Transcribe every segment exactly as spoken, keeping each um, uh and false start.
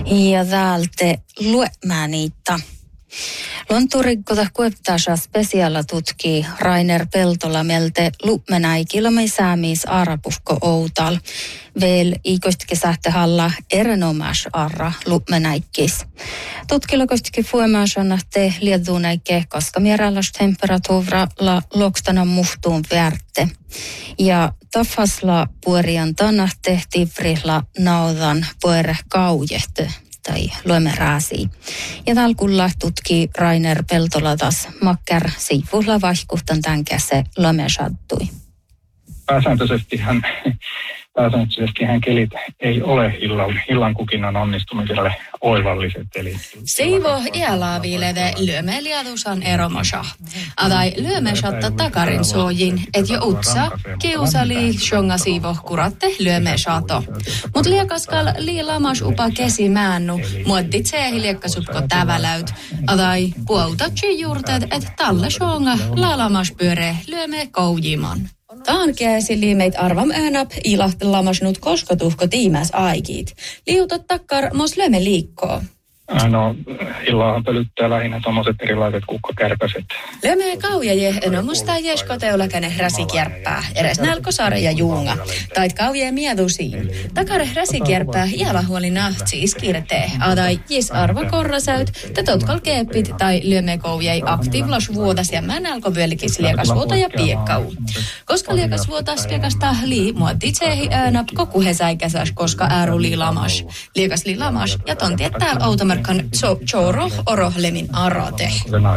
Ja täältä luemaan niitä. Lonturikota kueptaasa spesiaala tutkii Rainer Peltola melte lumenäikilmai säämiis arapuhko outal. Vel iikostikin sähte halla erinomaas arra lumenäikkis. Tutkilakostikin fuemaasana te liedunäikke, koska mierälläs temperatuura la lokstana muhtuun värte. Ja tafasla puorian tanna tehtiin frihla naudan puere kaujehte. Tai luemerääsiä. Ja talkulla tutkii Rainer Peltola taas makker siivulla vaihkuhtan tämän käse luemesattui. Pääsääntöisesti hän, pääsääntöisesti hän kelit ei ole illan, illan kukinnan onnistumiselle oivalliset. Eli Siivo iälaaviileve lyömeliadusan eromosa. Adai lyömesatta takarin suojin, et jo utsa kiusali shonga siivo kuratte lyömesato. Mut liekaskal liilamas upa kesi mäännu, muotti tseehi liekkasupko täväläyt. Adai puautatsi juurteet, et talle shonga laalamas pyöre lyöme koujiman. Taan käsi liimeit arvam äänap ilahtelamasnut koskotuhko tiimäs aikit. Liutot takkar mos löme liikkoo. No, illahan pölyttää lähinnä tommoset erilaiset kukkakärpäset. Löme kaujaje no musta jeskoteulakäne räsikärppää, eres nälkosare ja juunga. Tait kaujaje miedusiin. Takare räsikärppää iävä huoli nahtsi iskirtee. Adai jis arva korrasäyt, te totkal keepit tai lyöme koujai aktiivlas vuotas ja mä nälkovyölikis liekasvuota ja piekkau. Koska liekasvuotas piekasta lii muotti tsehi äänap koku hesäikäsäs, koska ääru liilamas. Liekas liilamas ja tontiet täällä outomer kan choro orohlemin arate.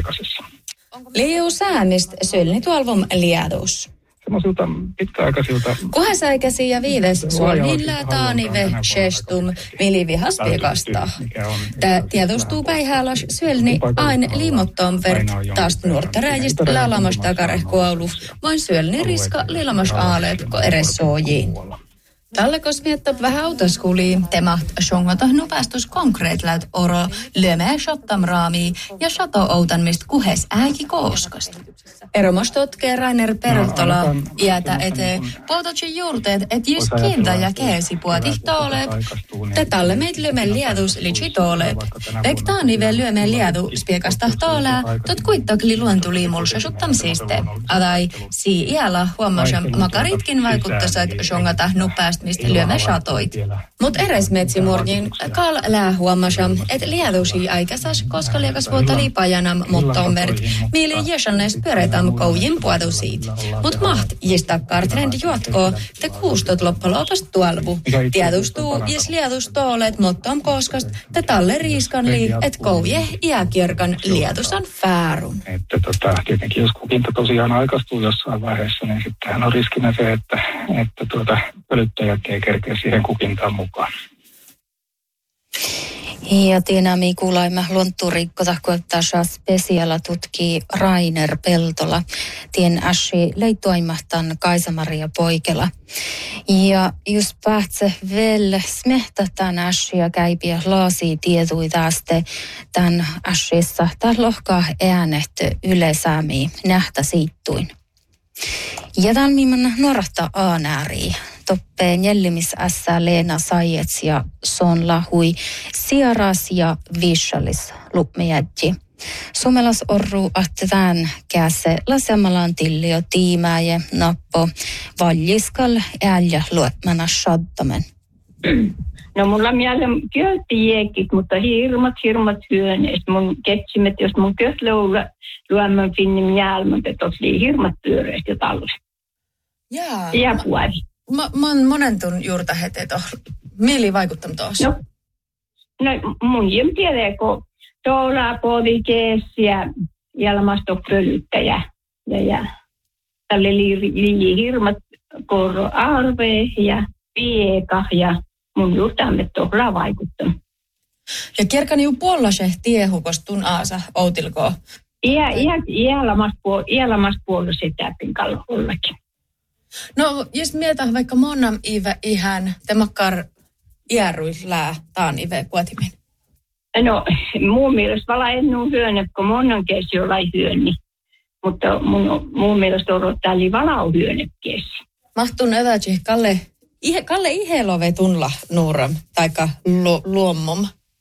Liu säämist sylni tuolvom liadus. Semmoisilta pitkäaikaisilta. Kuhesäikäsi ja viides suolhilla taanive shestum milivihaspiekasta. Tää tiedostuu päihäälas sylni ain liimottoon vert taas nuorta rääjistä laalamas takare koulu. Vain sylni riska lilamas aaleet ko eres soojiin. Tällä kos miettä vähän autoskuli, temaht shongota nupastus konkreetläyt oro, lyömää shottam raamii ja shato outanmist kuhes ääki kooskasta. Eromos totkee Rainer Peltola iätä eteen, puototsi juurteet, et just kiinta ja keesi puotih tooleep. Te talle meit lyömän liedus litsi tooleep. Vek taanive lyömän liedu spiekasta toolää, tot kuittakli luontuli mulsa shottam siiste. Adai sii iällä huomasam makaritkin vaikuttasat shongota nupast mistä lyömä shatoit. Mut eres metsimurnin kal lää huomasam, et liedusi aikasas, koska liekas vuota liipajanam muttomvert, mieli jesannes pyöretam koujin puotusiit. Mut maht jistakkar trendi juotkoo, te kuustot loppalopas tuolvu. Tiedustuu jes liedus toolet mottom koskast, te talle riiskan lii, et kouje iäkirkan liedusan fäärun. Että tota, tietenkin jos kukinta tosiaan aikaistuu jossain vaiheessa, niin sittenhän on riskinä se, että, että tuota, pölyttäjät ei kerkeä siihen kukintaan mukaan. Ja tienami kuulaimme luonturikko tahkoittaa spesiaala tutkii Rainer Peltola. Tien äsi leittuaimahtan Kaisa-Maria Poikela. Ja just päätse vielä smehtä tämän äsiä käypiä laasi tietui tästä tämän äsissä. Tämä lohkaa äänetty yleisäämiä nähtä siittuin. Ja tämän miimän nuorahta aanääriä. Toppeen jällimisessä Leena Sajets ja Son Lahui Siaras ja Vishalis lupmejädji. Suomelas orru, että tämän käse lasemalan tillio tiimääjä nappo valjiskal ääljä luetmana shaddamen. No mulla mieleen költi jeekit, mutta hirmat, hirmat hyöneet. Mun ketsimet, jos mun kötlöllä luomaan finnin jälmät, että oli hirmat pyöreät jo talle. Jaa. Ja puoli. Mä, mä oon monen tun juurta heti tuohon. Mieli vaikuttam tuossa? No, no mun jem tiedä, kun tuolla podikees ja ilmasto pölyttäjä. Ja, ja tälle liian hirmat korro arve ja pieka ja mun juurtaamme tuolla vaikuttam. Ja kerkani ju puolase tiehukostun aasa outilkoa. Iä, iä, iälamasta puolella sitä pinkalla ollakin. No, jos mietä vaikka monnam ive ihan, te makkar iäruis lää taan ive kuotimin. No, mun mielestä vala ennun hyöne, kun monnan kesi jollain hyöni. Mutta mun, mun mielestä odottaa oli valau hyöne kesi. Mahtun evätsi Kalle, ihe, Kalle ihelove tunla nuuram, taikka lu, luommom.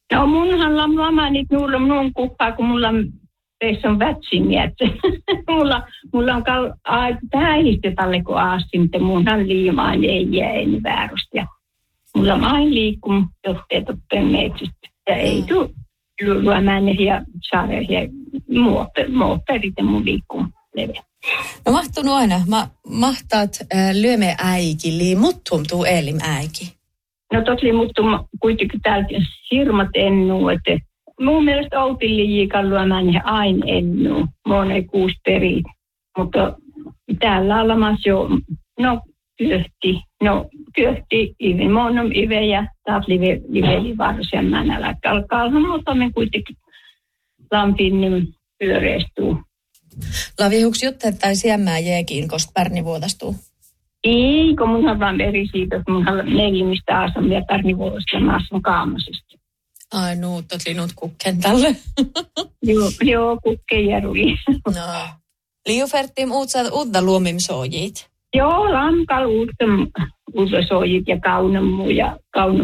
No munhan lama nyt nuulla minun kuppaa, kun mulla teissä on vätsimiä. mulla, mulla on kal- tähistä talle kun aasti, mutta munhan liimaan ei jää en väärästä. Ja mulla on aina liikkunut johtajat oppeen metsistä. Ja ei tule luomaan ja saada ja muoperit ja mun liikkuu leveä. No mahtunut aina. Ma, mahtaat äh, lyöme äiki, liimuttum tuu elim äiki. No tosi muttum kuitenkin täältä hirmat ennuu, että mun mielestä outillijiikan luomaan he aina ennuu. Mun ei kuusi perit. Mutta täällä olemassa jo, no kyöhti, no kyöhti, ivin monum ive ja taas live, liveli varsin mänälä. Kalkalhan, mutta me kuitenkin lampin niin pyöreistuu. Lavi, huks jutteettai siemmää jeekiin, koska pärni vuotastuu? Ei, kun mun on vaan eri siitä, että mun on neljimistä asun ja pärni vuodasta ja mä asun kaamasesta. Ai nuut, oot linnut kukken tälle. joo, joo, kukken ja rui. No. Liuferttiin uutsaat uutta luomimsoojit. Joo, lankal uutta soojit ja kaunammu ja kaunam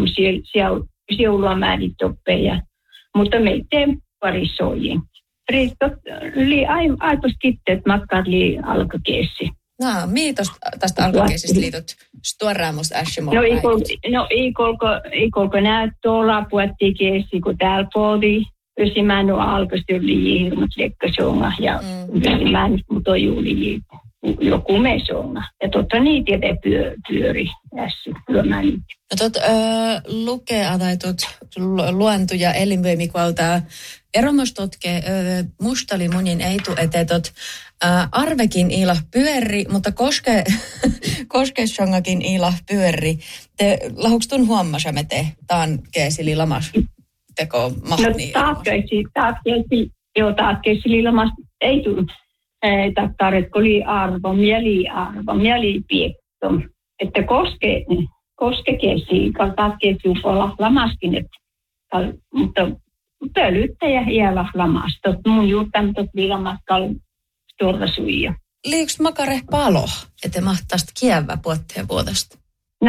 sielua määrit oppeja. Mutta me teemme pari soojin. Riittot li aipas kitteet makkaat li alkakeessi. No, miitos tästä alkakeessistä liitot stuoraamusta äsken. No ei kolko, ei kolko näet tuolla puettiin keessi, kun täällä poodi. Ysimään on alkasti oli hirmat lekkasonga ja ysimään mutta on juuri joku mesonga. Ja totta niitä jäte pyö, pyöri äsken lyömään niitä. No tot öö, lukea tai tot luentuja elinvoimikualta eromostotke öö, mustali munin ei tu ete tot öö, arvekin ila pyöri, mutta koske koskessongakin ila pyöri. Te lahuks tun huommasemme te taan keesili lamas? Teko mahti. No taakkeisi, taakkeisi, joo taakkeisi lamas ei tullut. Takkaaret oli arvo, mieli arvo, mieli piekto. Että koske, koske kesi, kaltaa kesi olla lamaskin, että, mutta pölyttäjä iällä lamasta. Mun juurtaan tuli lamaskal tuolta suija. Liiks makare palo, että mahtaist kievä puotteen vuodesta? No,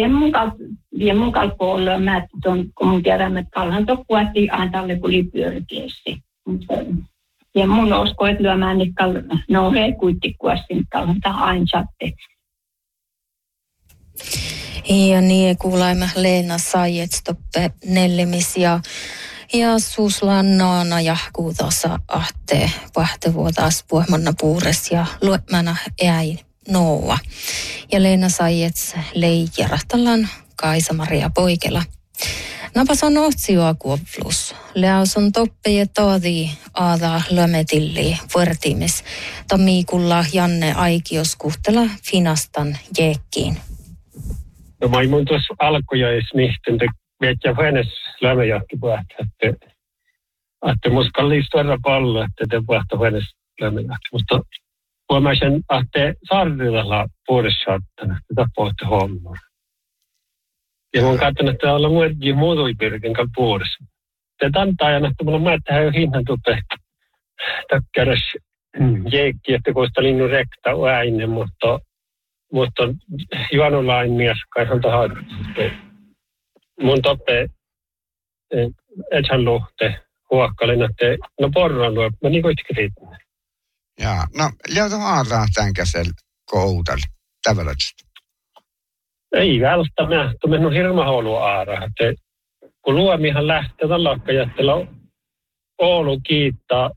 jemmun kalpoilla mä tuon, kun mun tiedän, että kalhan tokkuatti antalle kun oli pyörkeessä. Ja mun usko, että lyömään, että no he kuitenkin kalhan tähän aina saatte. Ja niin kuulemme Leena Sajetstoppe nellimis ja ja suuslannaana ja kuutossa ahte pahdevuotas puhmanna puures ja luemana äin noua. Ja Leena Sajets leijarahtallan Kaisa-Maria Poikela. Napas on otsioa kuoplus. Leaus on toppe ja toodi aada lömetilli vuortimis. Tammiikulla Janne Aikios kuhtela finastan jeekkiin. No mä mun tuossa alkujais mihten te vietjä hänes lämejahki puhta, että että musta liistuera pallo, että te puhta hänes lämejahki. Mutta huomaisin, että Sarrilalla puolessa ottana, että puhutte hommaa. Ja mä oon katsonut, että olla muitakin muutui-pirkin kanssa puolessa. Te tantaajana, että mulla on mä, että hän on hinnan tupe takkeras jeekki, että kun sitä linnun rekta ääinen, mutta mutta juonulain mies, kai hän tahaa, mun toppe, et hän luhte, huokkalin, että no porran luo, mä niin kuitenkin riittää. Jaa, no liuta haadaan tämän käsellä koudalla, tävälötstä. Ei välttämättä, mutta minun hirma haluaa aara, että kun luomihan lähtee tällä lakkajattella Oulu kiittää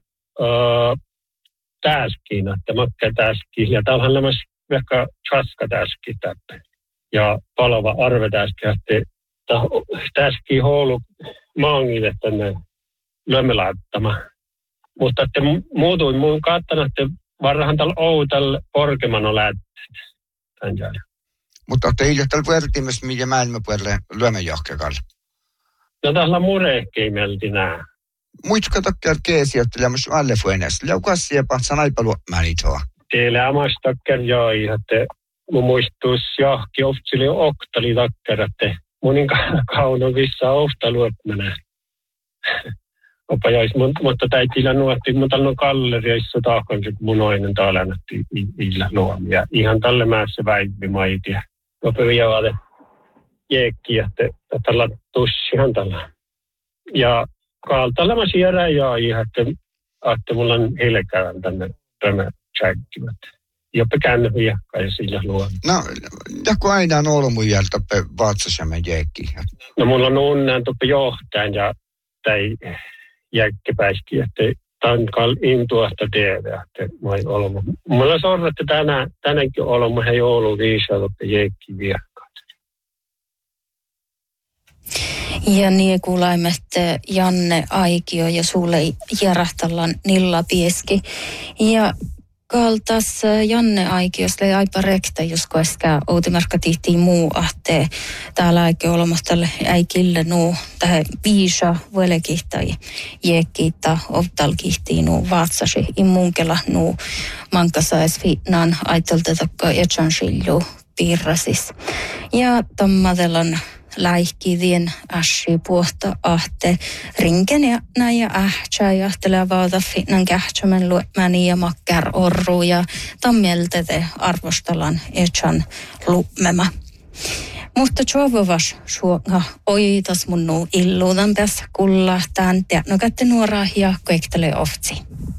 täskiin, että makkaa täskiin, ja täällä on lämmässä vaikka chaska täski täppä ja palava arve täski, että täski houlu maangille tänne lömmelaittama. Mutta että muutuin mun kattana, että varrahan tällä outal porkeman on lähtee. Mutta olette ilja tällä vertimessä, mitä maailmapuolelle lyömäjohkekalla? No täällä murehkei melti nää. Muitko tokkään keesi, että lämmäs alle fuenässä? Liaukas ja pahtsan aipalu määnitoa. Teille amasta takkar joi, että mun muistuus jahki oftili oktali takkar, että munin kaunon vissa ofta luopmenä. Opa jois, mutta täitillä nuotti, mutta on gallerioissa taakon, kun mun oinen taalennatti illä luomia. Ihan tälle mäessä väivi maitia. Opa vievade jeekki, että tällä tussihan tällä. Ja kaltalama siellä ja ihan, että, että mulla on hilkään tänne tämä tjäkkivät. Jopa käännä viekkaa ja sillä luon. No, joku aina on ollut mun jältä vaatsasamme jäkki. No mulla on unnen tuppe johtajan ja tai jäkkipäiski, että tämän kal intuasta tehdä, että mä ei ollut. Mulla on sorra, että tänään, tänäänkin ollut, mä ei ollut viisaa tuppe jäkki viekkaa. Ja niin kuulemme, että Janne Aikio ja sulle järjahtallaan Nilla Pieski. Ja kaltas Janne Aikios oli aipa rekta, jos koska Outimärkka tihtiin muu ahte. Täällä aikin olemassa äikille nuu tähän viisa vuelekihtai jeekkiitä optalkihtiin nuu vaatsasi immunkela nuu mankasais fiinaan aitolta takka etsansilju piirrasis. Ja tammadellan läihkivien ässi puhta ahte rinken ja näin ja ähtsää ja ahtelee vaata finnan kähtsämän luemäni ja makkär orru ja tammieltä te arvostellaan etsan lummema. Mutta tjovovas suoga oitas mun nuu illuudan tässä kulla tämän tiedä nuoraa ja koektele oftsi.